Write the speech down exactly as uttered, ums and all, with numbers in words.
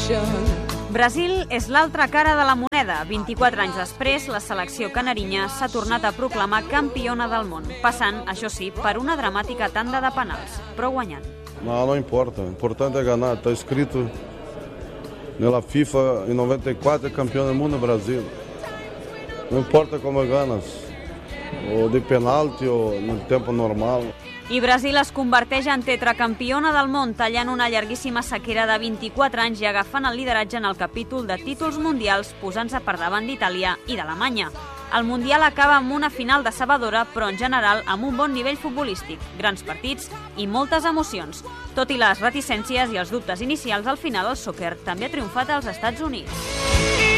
Brasil és l'altra cara de la moneda. vint-i-quatre anys després, la selecció canarinya s'ha tornat a proclamar campiona del món, passant, això sí, per una dramàtica tanda de penals, però guanyant. No, no importa. Importante é ganhar. Está escrito na FIFA em noventa e quatro é campeão do mundo Brasil. Não importa como ganas, ou de penalti ou no tempo normal. I Brasil es converteix en tetracampiona del món, tallant una llarguíssima sequera de vint-i-quatre anys i agafant el lideratge en el capítol de títols mundials, posant-se per davant d'Itàlia i d'Alemanya. El Mundial acaba amb una final decebedora, però en general amb un bon nivell futbolístic, grans partits i moltes emocions. Tot i les reticències i els dubtes inicials, al final el sòquer també ha triomfat als Estats Units.